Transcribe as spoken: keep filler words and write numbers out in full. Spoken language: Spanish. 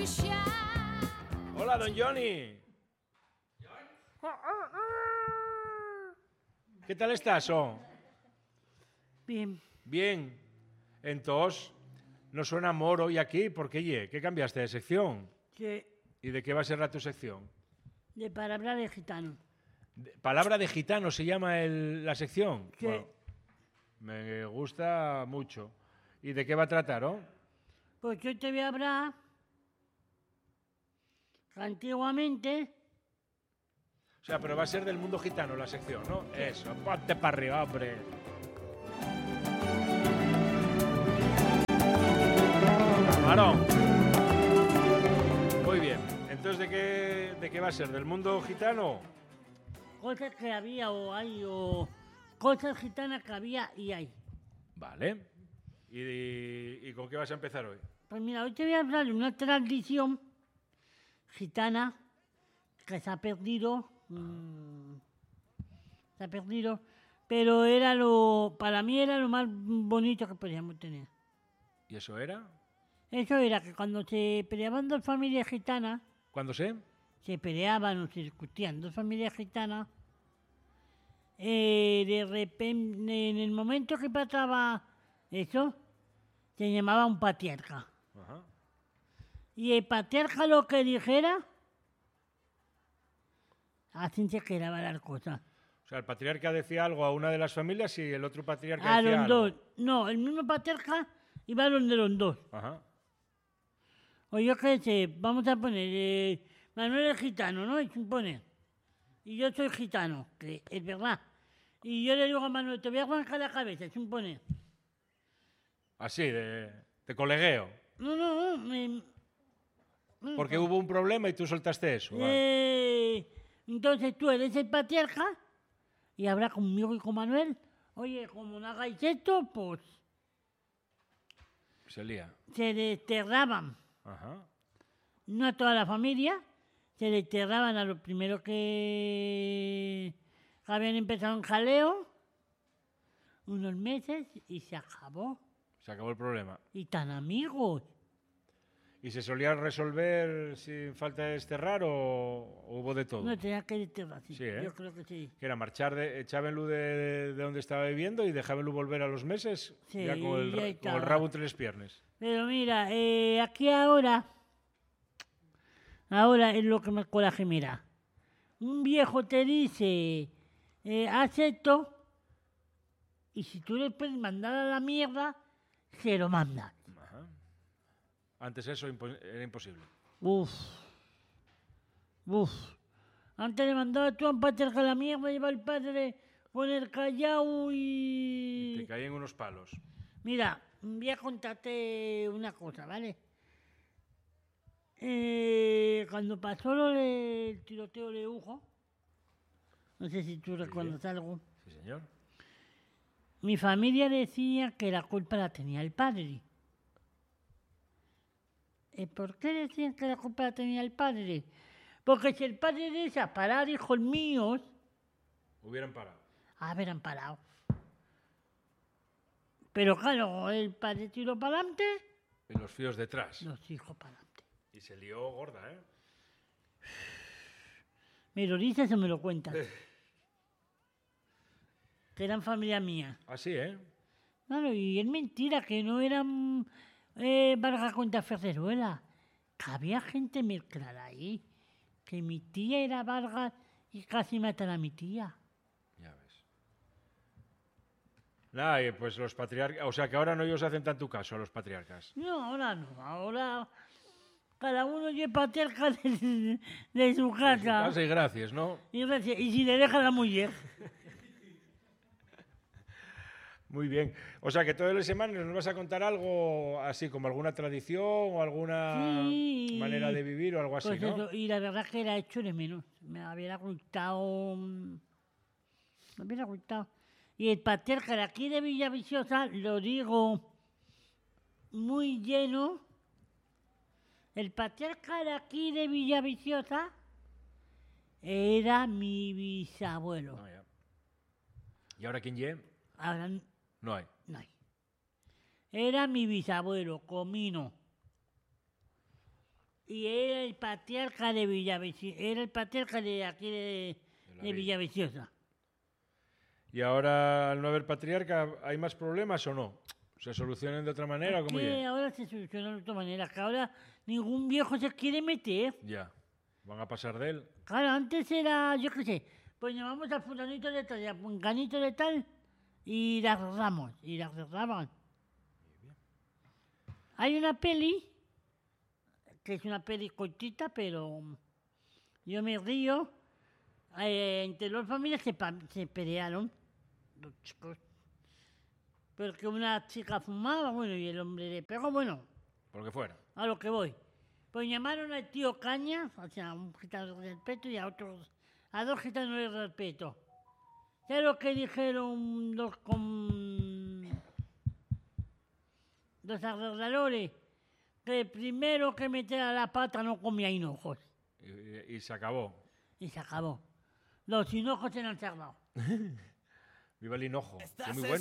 Hola, don Johnny. ¿Qué tal estás, oh? Bien. Bien. Entonces, no suena amor hoy aquí. ¿Por qué, ye? ¿Qué cambiaste de sección? Sí. ¿Y de qué va a ser la tu sección? De palabra de gitano. De- Palabra de gitano se llama el- la sección. Sí. Bueno, me gusta mucho. ¿Y de qué va a tratar, oh? Pues yo te voy a hablar que antiguamente, O sea, pero va a ser del mundo gitano la sección, ¿no? Eso, ponte para arriba, hombre. Camarón. Muy bien. Entonces, ¿de qué, de qué va a ser? ¿Del mundo gitano? cosas que había o hay, o cosas gitanas que había y hay. Vale. ¿Y, y con qué vas a empezar hoy? Pues mira, hoy te voy a hablar de una tradición gitana que se ha perdido. mm, se ha perdido. Pero era lo, para mí era lo más bonito que podíamos tener. ¿Y eso era? Eso era que cuando se peleaban dos familias gitanas, ¿Cuándo sé? se peleaban o se discutían dos familias gitanas, eh, de repente, en el momento que pasaba eso, se llamaba un patriarca. Ajá. Y el patriarca lo que dijera, así se quedaba la cosa. O sea, el patriarca decía algo a una de las familias y el otro patriarca A decía los algo. dos. No, el mismo patriarca iba a donde los dos. Ajá. O yo qué sé, vamos a poner, eh, Manuel es gitano, ¿no? Y supone. Y yo soy gitano, que es verdad. Y yo le digo a Manuel, te voy a arrancar la cabeza, supone. Así, de, de colegueo. No, no, no. Me, Porque hubo un problema y tú soltaste eso. Vale. eh, entonces tú eres el patriarca y habrá conmigo y con Manuel. Oye, como no hagáis esto, pues Se lía. se desterraban. Ajá. No a toda la familia, se desterraban a los primeros que habían empezado un jaleo, unos meses, y se acabó. Se acabó el problema. Y tan amigos. ¿Y se solía resolver sin falta de desterrar o, o hubo de todo? No tenía que desterrar, sí. Sí, ¿eh? Yo creo que sí. Que era marchar, de, echábenlo de, de donde estaba viviendo y dejábenlo volver a los meses Sí, ya con el, ya ra- estaba. con el rabo entre las piernas. Pero mira, eh, aquí ahora, ahora es lo que me coraje, mira. Un viejo te dice, eh, haz esto, y si tú le puedes mandar a la mierda, se lo mandas. Ajá. Antes eso impo- era imposible. Uf, uf. Antes le mandaba tú a un patriarca a la mierda, iba el padre con el callao Y te y... caían unos palos. Mira, voy a contarte una cosa, ¿vale? Eh, cuando pasó lo del tiroteo de Ujo, no sé si tú recuerdas algo, Sí, señor. mi familia decía que la culpa la tenía el padre. ¿Y por qué decían que la culpa la tenía el padre? Porque si el padre de esa parar hijos míos, Hubieran parado. habrían parado. Pero claro, el padre tiró para adelante, Y los fíos detrás. los hijos para adelante. Y se lió gorda, ¿eh? ¿Me lo dices o me lo cuentas? Que eran familia mía. Así, ¿eh? Claro, y es mentira que no eran eh, Vargas contra Ferreruela. Que había gente mezclada ahí. Que mi tía era Vargas y casi matan a mi tía. Ya ves. Nada, y pues los patriarcas... O sea, que ahora no ellos hacen tanto caso a los patriarcas. No, ahora no. Ahora cada uno lleva patriarca de, de su casa. Casa y gracias, ¿no? Y, gracias- y si le deja la mujer. Muy bien. O sea, que todas las semanas nos vas a contar algo así, como alguna tradición o alguna Sí. manera de vivir o algo así, Pues ¿no? eso, y la verdad que era hecho de menos. Me hubiera gustado. mm, Me hubiera gustado. Y el patriarca de aquí de Villaviciosa, lo digo muy lleno. El patriarca de aquí de Villaviciosa era mi bisabuelo. No, ya. ¿Y ahora quién lle? Ahora n- No hay. no hay. Era mi bisabuelo, Comino. y era el patriarca de Villaviciosa. Era el patriarca de aquí de, De la de villa. Villaviciosa. ¿Y ahora, al no haber patriarca, hay más problemas o no? ¿Se solucionan de otra manera o cómo Que llega? ahora se soluciona de otra manera, que ahora ningún viejo se quiere meter. Ya. Van a pasar de él. Claro, antes era, yo qué sé, pues llamamos al fulanito de tal y al puncanito de tal y la arreglamos, y la arreglaban. Hay una peli, que es una peli cortita, pero yo me río. Eh, entre dos familias se, pa- se pelearon, los chicos. Porque una chica fumaba, bueno, y el hombre le pegó, bueno, Por lo que fuera. a lo que voy. Pues llamaron al tío Caña, o sea, a un gitano de respeto y a otros, a dos gitanos de respeto. ¿Sabes lo que dijeron los, con, los arregladores? Que el primero que metiera la pata no comía hinojos. Y, y- y se acabó. Y se acabó. Los hinojos eran cerrados. Viva el hinojo. Que muy bueno.